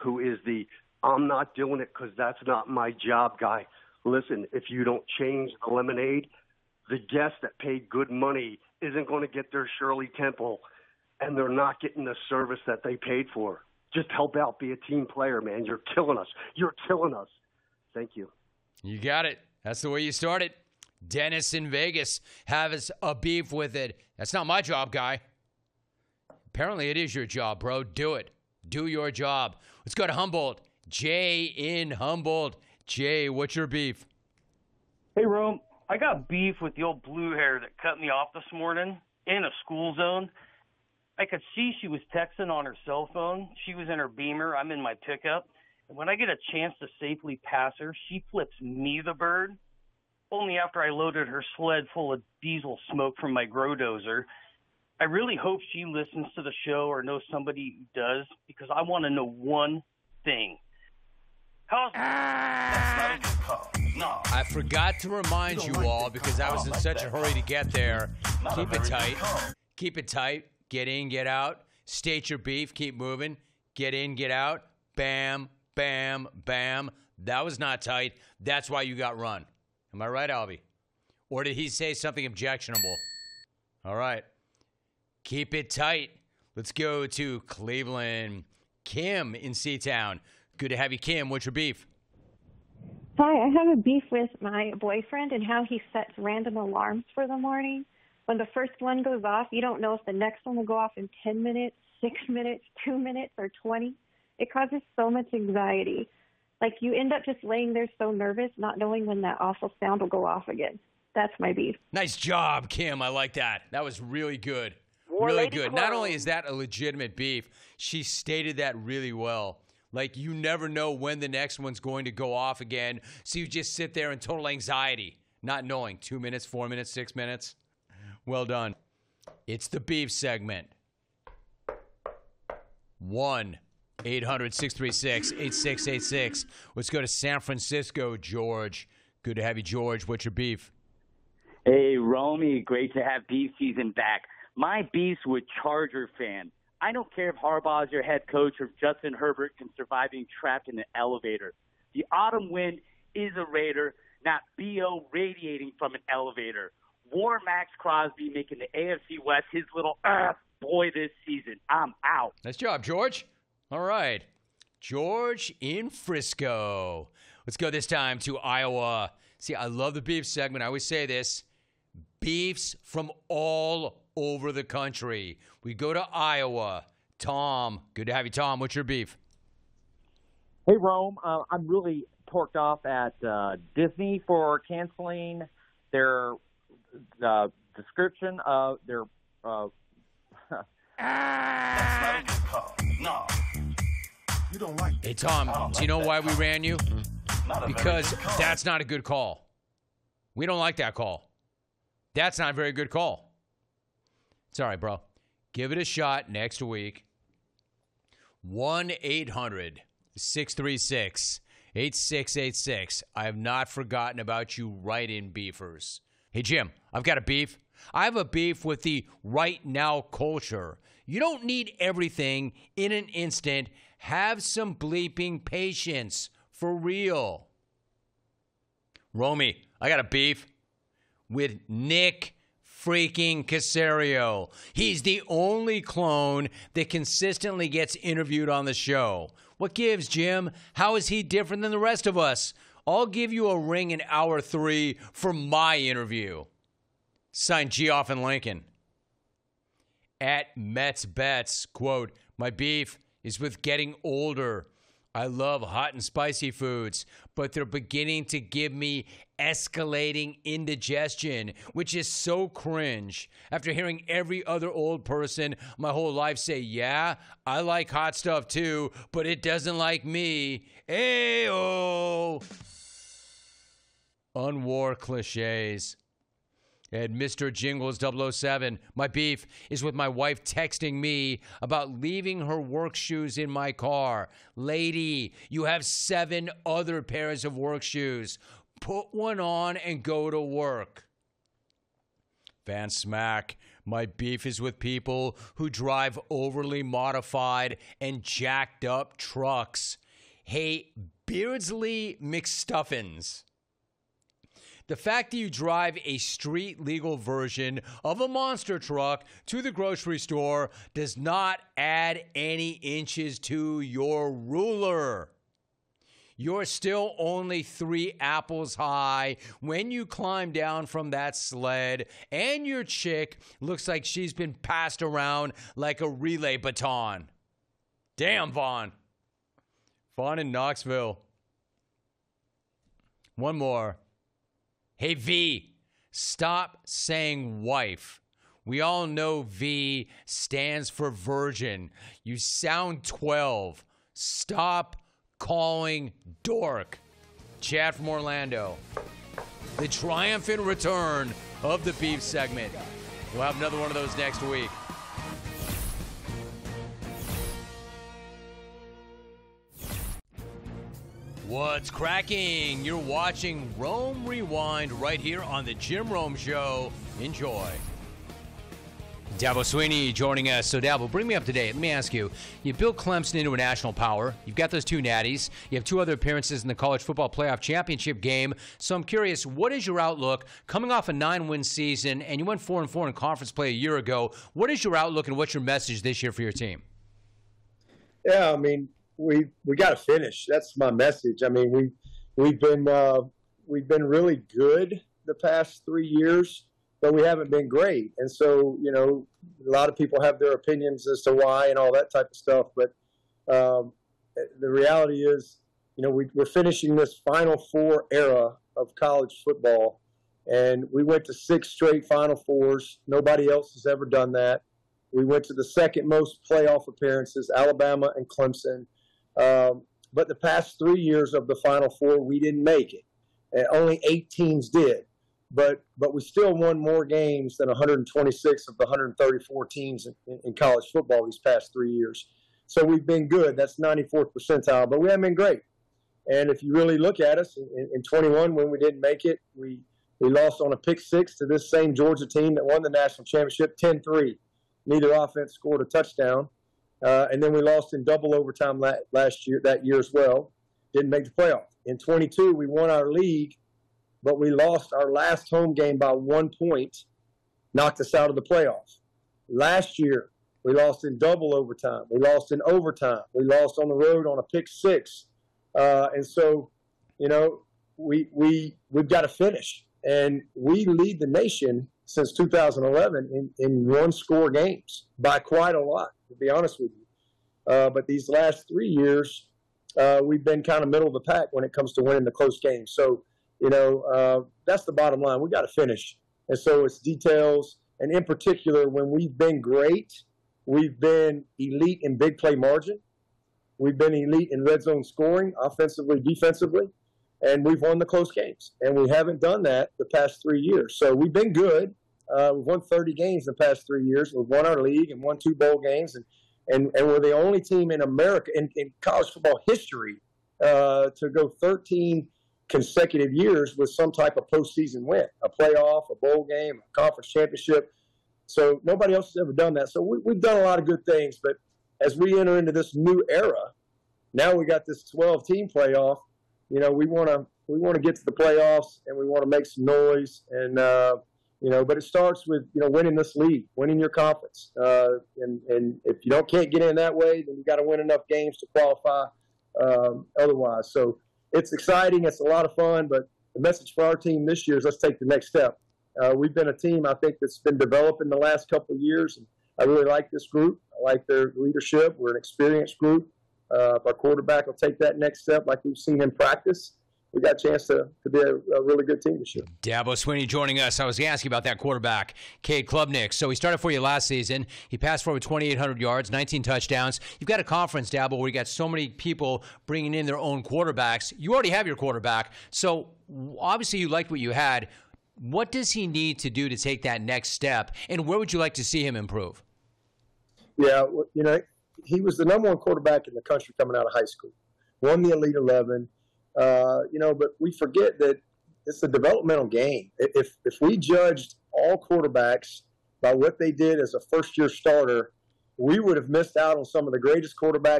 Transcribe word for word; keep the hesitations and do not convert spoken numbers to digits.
who is the I'm not doing it because that's not my job guy. Listen, if you don't change the lemonade, the guest that paid good money isn't going to get their Shirley Temple, and they're not getting the service that they paid for. Just help out. Be a team player, man. You're killing us. You're killing us. Thank you. You got it. That's the way you started. Dennis in Vegas has a beef with it. That's not my job, guy. Apparently it is your job, bro. Do it. Do your job. Let's go to Humboldt. Jay in Humboldt. Jay, what's your beef? Hey, Rome. I got beef with the old blue hair that cut me off this morning in a school zone. I could see she was texting on her cell phone. She was in her Beamer. I'm in my pickup. And when I get a chance to safely pass her, she flips me the bird. Only after I loaded her sled full of diesel smoke from my grow dozer. I really hope she listens to the show or knows somebody who does, because I want to know one thing. How's ah! That's not a good call. No. I forgot to remind you, you all because I was in like such a hurry to get there. Not Keep it tight. Keep it tight. Get in, get out. State your beef. Keep moving. Get in, get out. Bam, bam, bam. That was not tight. That's why you got run. Am I right, Albie? Or did he say something objectionable? All right. Keep it tight. Let's go to Cleveland. Kim in Seatown. Good to have you, Kim. What's your beef? Hi, I have a beef with my boyfriend and how he sets random alarms for the morning. When the first one goes off, you don't know if the next one will go off in ten minutes, six minutes, two minutes, or twenty. It causes so much anxiety. Like, you end up just laying there so nervous, not knowing when that awful sound will go off again. That's my beef. Nice job, Kim. I like that. That was really good. War really good. Clone. Not only is that a legitimate beef, she stated that really well. Like, you never know when the next one's going to go off again, so you just sit there in total anxiety, not knowing. Two minutes, four minutes, six minutes. Well done. It's the beef segment. One eight hundred six three six eight six eight six. Let's go to San Francisco, George. Good to have you, George. What's your beef? Hey, Romy. Great to have beef season back. My beef's with Charger fan. I don't care if Harbaugh is your head coach or if Justin Herbert can survive being trapped in an elevator. The autumn wind is a Raider, not B O radiating from an elevator. War Max Crosby making the A F C West his little uh, boy this season. I'm out. Nice job, George. All right. George in Frisco. Let's go this time to Iowa. See, I love the beef segment. I always say this. Beefs from all over the country. We go to Iowa. Tom. Good to have you, Tom. What's your beef? Hey, Rome. Uh, I'm really torqued off at uh, Disney for canceling their uh, description of their uh, That's not a good call. No. You don't like it. Hey, Tom, do like you know why we ran you? Because that's not a good call. We don't like that call. That's not a very good call. It's all right, bro. Give it a shot next week. one eight hundred six three six eight six eight six. I have not forgotten about you write-in beefers. Hey, Jim, I've got a beef. I have a beef with the right now culture. You don't need everything in an instant. Have some bleeping patience. For real. Romy, I got a beef with Nick freaking Caserio. He's the only clone that consistently gets interviewed on the show. What gives, Jim? How is he different than the rest of us? I'll give you a ring in hour three for my interview. Signed, Geoff and Lincoln. At Mets Bets, quote, my beef is with getting older. I love hot and spicy foods, but they're beginning to give me escalating indigestion, which is so cringe. After hearing every other old person my whole life say, yeah, I like hot stuff too, but it doesn't like me. Ayo! Unwar cliches. And Mister Jingles double oh seven, my beef is with my wife texting me about leaving her work shoes in my car. Lady, you have seven other pairs of work shoes. Put one on and go to work. Van Smack, My beef is with people who drive overly modified and jacked up trucks. Hey, Beardsley McStuffins. The fact that you drive a street legal version of a monster truck to the grocery store does not add any inches to your ruler. You're still only three apples high when you climb down from that sled, and your chick looks like she's been passed around like a relay baton. Damn, Vaughn. Vaughn in Knoxville. One more. Hey, V, stop saying wife. We all know V stands for virgin. You sound twelve. Stop calling dork. Chad from Orlando. The triumphant return of the beef segment. We'll have another one of those next week. What's cracking? You're watching Rome Rewind right here on the Jim Rome Show. Enjoy. Dabo Swinney joining us. So, Dabo, bring me up to date. Let me ask you. You built Clemson into a national power. You've got those two natties. You have two other appearances in the college football playoff championship game. So I'm curious, what is your outlook coming off a nine-win season, and you went four and four in conference play a year ago? What is your outlook and what's your message this year for your team? Yeah, I mean, we we got to finish. That's my message. I mean, we we've been uh, we've been really good the past three years, but we haven't been great. And so, you know, a lot of people have their opinions as to why and all that type of stuff. But um, the reality is, you know, we, we're finishing this Final Four era of college football, and we went to six straight Final Fours. Nobody else has ever done that. We went to the second most playoff appearances, Alabama and Clemson. Um, but the past three years of the Final Four, we didn't make it. And only eight teams did. But but we still won more games than one hundred twenty-six of the one hundred thirty-four teams in, in college football these past three years. So we've been good. That's ninety-fourth percentile. But we haven't been great. And if you really look at us, in, in twenty-one, when we didn't make it, we, we lost on a pick six to this same Georgia team that won the national championship, ten three. Neither offense scored a touchdown. Uh, and then we lost in double overtime la- last year, that year as well. Didn't make the playoff. In twenty-two, we won our league, but we lost our last home game by one point, knocked us out of the playoffs. Last year, we lost in double overtime. We lost in overtime. We lost on the road on a pick six. Uh, and so, you know, we, we, we've got to finish. And we lead the nation since two thousand eleven in, in one-score games by quite a lot, to be honest with you. Uh, but these last three years, uh, we've been kind of middle of the pack when it comes to winning the close games. So, you know, uh, that's the bottom line. We got to finish. And so it's details. And in particular, when we've been great, we've been elite in big play margin. We've been elite in red zone scoring, offensively, defensively. And we've won the close games. And we haven't done that the past three years. So we've been good. Uh, we've won thirty games in the past three years. We've won our league and won two bowl games. And, and, and we're the only team in America, in, in college football history, uh, to go thirteen consecutive years with some type of postseason win, a playoff, a bowl game, a conference championship. So nobody else has ever done that. So we, we've done a lot of good things. But as we enter into this new era, now we got this twelve-team playoff. You know, we want to we want to get to the playoffs, and we want to make some noise. And uh, you know, but it starts with you know winning this league, winning your conference. Uh, and and if you don't can't get in that way, then you got to win enough games to qualify. Um, otherwise, so it's exciting. It's a lot of fun. But the message for our team this year is let's take the next step. Uh, we've been a team I think that's been developing the last couple of years, and I really like this group. I like their leadership. We're an experienced group. Uh, if our quarterback will take that next step like we've seen in practice, we got a chance to, to be a, a really good team this year. Dabo Swinney joining us. I was going to ask you about that quarterback, Cade Klubnik. So he started for you last season. He passed for over twenty-eight hundred yards, nineteen touchdowns. You've got a conference, Dabo, where you got so many people bringing in their own quarterbacks. You already have your quarterback. So obviously you liked what you had. What does he need to do to take that next step, and where would you like to see him improve? Yeah, you know, he was the number one quarterback in the country coming out of high school, won the Elite eleven, uh, you know, but we forget that it's a developmental game. If if we judged all quarterbacks by what they did as a first-year starter, we would have missed out on some of the greatest quarterbacks